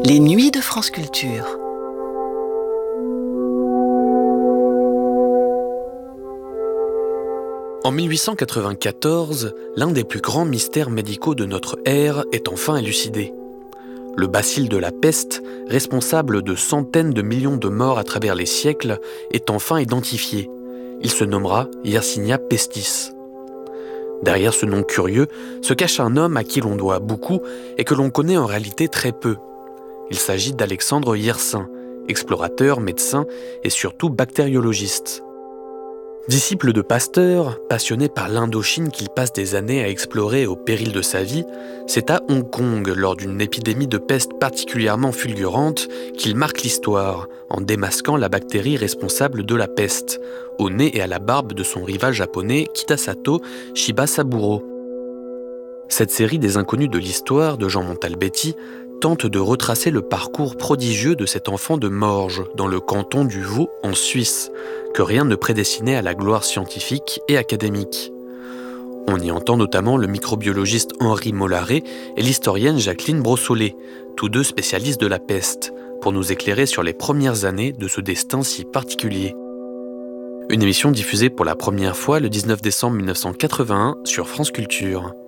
Les nuits de France Culture. En 1894, l'un des plus grands mystères médicaux de notre ère est enfin élucidé. Le bacille de la peste, responsable de centaines de millions de morts à travers les siècles, est enfin identifié. Il se nommera Yersinia pestis. Derrière ce nom curieux se cache un homme à qui l'on doit beaucoup et que l'on connaît en réalité très peu. Il s'agit d'Alexandre Yersin, explorateur, médecin et surtout bactériologiste. Disciple de Pasteur, passionné par l'Indochine qu'il passe des années à explorer au péril de sa vie, c'est à Hong Kong, lors d'une épidémie de peste particulièrement fulgurante, qu'il marque l'histoire, en démasquant la bactérie responsable de la peste, au nez et à la barbe de son rival japonais Kitasato Shibasaburo. Cette série des inconnus de l'histoire de Jean Montalbetti tente de retracer le parcours prodigieux de cet enfant de Morges, dans le canton du Vaud, en Suisse, que rien ne prédestinait à la gloire scientifique et académique. On y entend notamment le microbiologiste Henri Mollaret et l'historienne Jacqueline Brossolet, tous deux spécialistes de la peste, pour nous éclairer sur les premières années de ce destin si particulier. Une émission diffusée pour la première fois le 19 décembre 1981 sur France Culture.